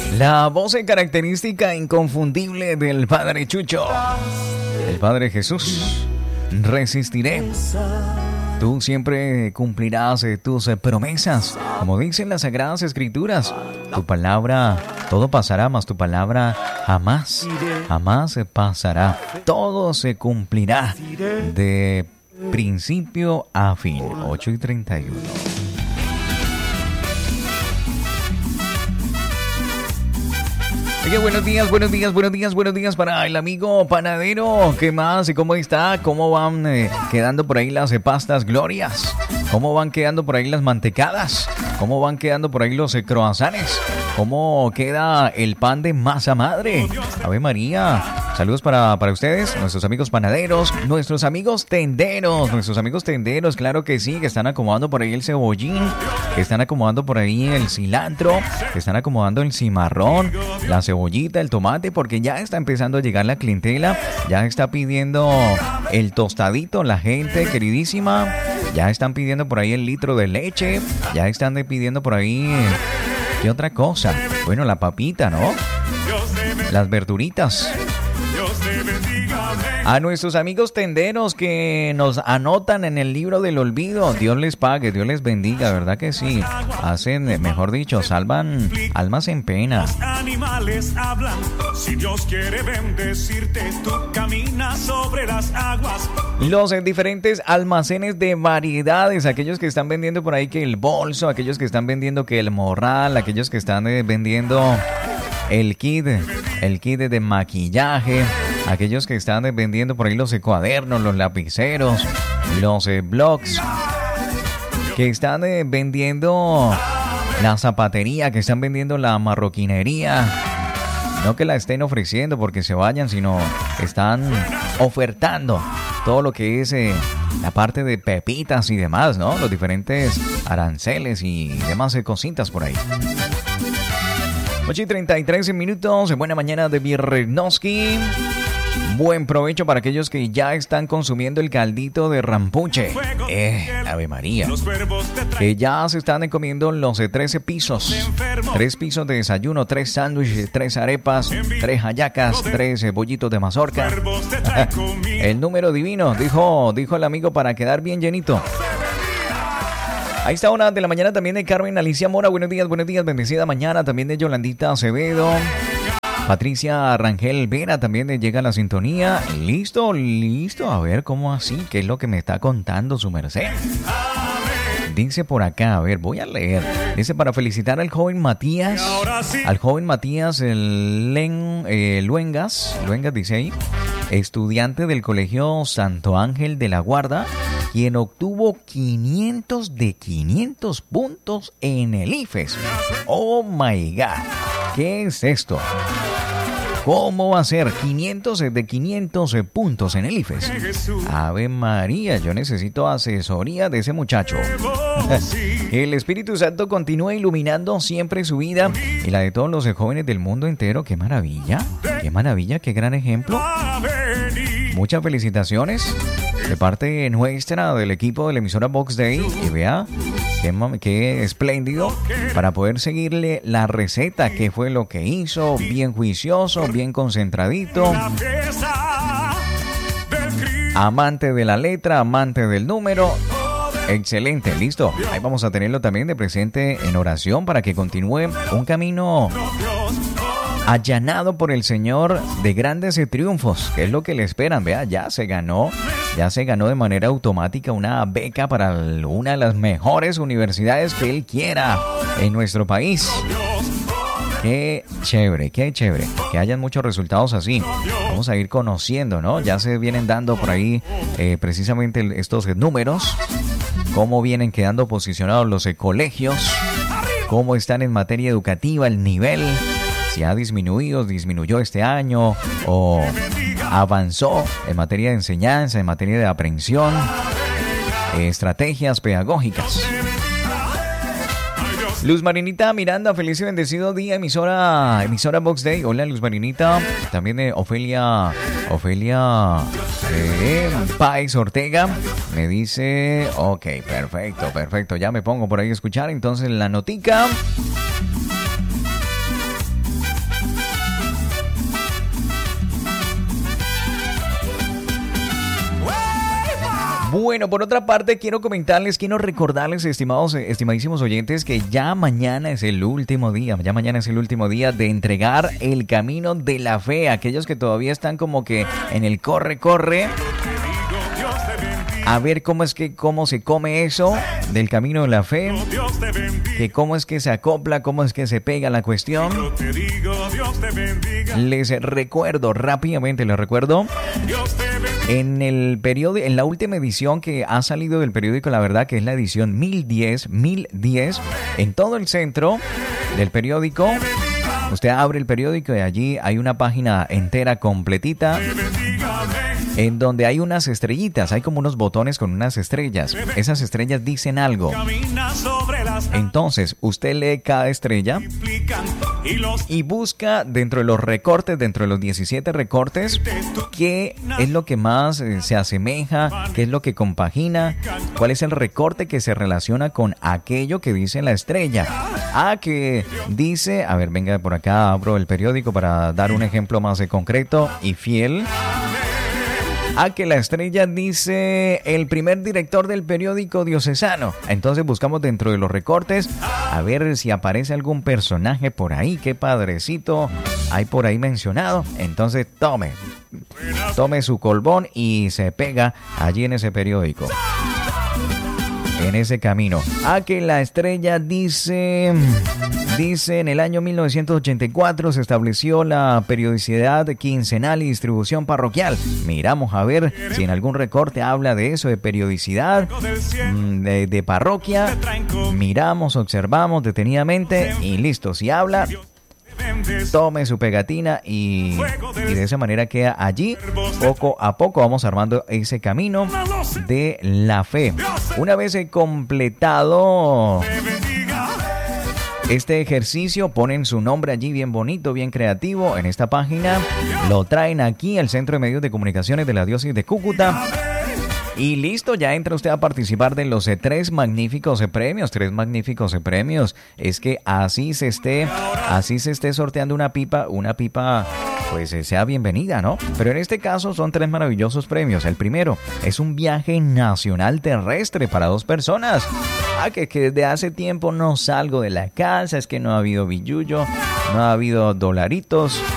La voz característica inconfundible del Padre Chucho, el Padre Jesús. Resistiré. Tú siempre cumplirás tus promesas, como dicen las Sagradas Escrituras. Tu palabra, todo pasará, mas tu palabra jamás pasará. Todo se cumplirá de principio a fin. 8:31. Oye, buenos días para el amigo panadero. ¿Qué más? ¿Y cómo está? ¿Cómo van quedando por ahí las pastas glorias? ¿Cómo van quedando por ahí las mantecadas? ¿Cómo van quedando por ahí los croissants? ¿Cómo queda el pan de masa madre? Ave María. Saludos para ustedes, nuestros amigos panaderos, nuestros amigos tenderos, claro que sí, que están acomodando por ahí el cebollín, que están acomodando por ahí el cilantro, que están acomodando el cimarrón, la cebollita, el tomate, porque ya está empezando a llegar la clientela, ya está pidiendo el tostadito la gente queridísima, ya están pidiendo por ahí el litro de leche, ya están pidiendo por ahí, ¿qué otra cosa? Bueno, la papita, ¿no? Las verduritas. A nuestros amigos tenderos que nos anotan en el libro del olvido, Dios les pague, Dios les bendiga, ¿verdad que sí? Hacen, mejor dicho, salvan almas en pena. Los animales hablan, si Dios quiere bendecirte, tú caminas sobre las aguas. Los diferentes almacenes de variedades, aquellos que están vendiendo por ahí que el bolso, aquellos que están vendiendo que el morral, aquellos que están vendiendo el kit de maquillaje, aquellos que están vendiendo por ahí los cuadernos, los lapiceros, los blogs, que están vendiendo la zapatería, que están vendiendo la marroquinería. No que la estén ofreciendo porque se vayan, sino están ofertando todo lo que es la parte de pepitas y demás, ¿no? Los diferentes aranceles y demás cositas por ahí. 8:33 minutos, buena mañana de Viernoski. Buen provecho para aquellos que ya están consumiendo el caldito de rampuche. Ave María. Que ya se están comiendo los 13 pisos. 3 pisos de desayuno, 3 sándwiches, 3 arepas, 3 hallacas, 3 bollitos de mazorca. El número divino, dijo el amigo, para quedar bien llenito. Ahí está una de la mañana también de Carmen Alicia Mora. Buenos días, bendecida mañana. También de Yolandita Acevedo. Patricia Rangel Vera también llega a la sintonía. Listo. A ver, ¿cómo así? ¿Qué es lo que me está contando su merced? Dice por acá, a ver, voy a leer. Dice, para felicitar al joven Matías. Luengas dice ahí. Estudiante del Colegio Santo Ángel de la Guarda, quien obtuvo 500 de 500 puntos en el IFES. Oh my God, ¿qué es esto? ¿Cómo va a ser 500 de 500 puntos en el IFES? Ave María, yo necesito asesoría de ese muchacho. El Espíritu Santo continúa iluminando siempre su vida y la de todos los jóvenes del mundo entero. ¡Qué maravilla! ¡Qué gran ejemplo! Muchas felicitaciones de parte nuestra, del equipo de la emisora Box Day. Y vea qué espléndido, para poder seguirle la receta, qué fue lo que hizo, bien juicioso, bien concentradito, amante de la letra, amante del número. Excelente, listo. Ahí vamos a tenerlo también de presente en oración para que continúe un camino allanado por el Señor de grandes triunfos, que es lo que le esperan. Vea, ya se ganó de manera automática una beca para una de las mejores universidades que él quiera en nuestro país. Qué chévere, que hayan muchos resultados así. Vamos a ir conociendo, ¿no? Ya se vienen dando por ahí precisamente estos números, cómo vienen quedando posicionados los colegios, cómo están en materia educativa, el nivel, si ha disminuyó este año o avanzó en materia de enseñanza, en materia de aprehensión, estrategias pedagógicas. Luz Marinita Miranda, feliz y bendecido día, emisora Box Day. Hola Luz Marinita. También Ofelia Páez Ortega me dice, ok, perfecto, ya me pongo por ahí a escuchar entonces la notica. Bueno, por otra parte, quiero recordarles, estimadísimos oyentes, que ya mañana es el último día de entregar el camino de la fe. Aquellos que todavía están como que en el corre, a ver cómo se come eso del camino de la fe, que cómo es que se acopla, cómo es que se pega la cuestión. Les recuerdo, en la última edición que ha salido del periódico La Verdad, que es la edición 1010, en todo el centro del periódico, usted abre el periódico y allí hay una página entera completita, en donde hay unas estrellitas, hay como unos botones con unas estrellas. Esas estrellas dicen algo. Entonces, usted lee cada estrella y busca dentro de los recortes, dentro de los 17 recortes, qué es lo que más se asemeja, qué es lo que compagina, cuál es el recorte que se relaciona con aquello que dice la estrella. Que dice, a ver, venga por acá, abro el periódico para dar un ejemplo más concreto y fiel. Que la estrella dice el primer director del periódico diocesano. Entonces buscamos dentro de los recortes a ver si aparece algún personaje por ahí. Qué padrecito hay por ahí mencionado. Entonces tome su colbón y se pega allí en ese periódico, en ese camino. Que la estrella dice en el año 1984 se estableció la periodicidad quincenal y distribución parroquial. Miramos a ver si en algún recorte habla de eso, de periodicidad, de parroquia. Miramos, observamos detenidamente y listo. Si habla, tome su pegatina y de esa manera queda allí. Poco a poco vamos armando ese camino de la fe. Una vez completado este ejercicio, ponen su nombre allí bien bonito, bien creativo en esta página. Lo traen aquí al Centro de Medios de Comunicaciones de la Diócesis de Cúcuta. Y listo, ya entra usted a participar de los 3 magníficos premios. Es que así se esté sorteando una pipa, pues sea bienvenida, ¿no? Pero en este caso son 3 maravillosos premios. El primero es un viaje nacional terrestre para 2 personas. Que desde hace tiempo no salgo de la casa, es que no ha habido billullo, no ha habido dolaritos.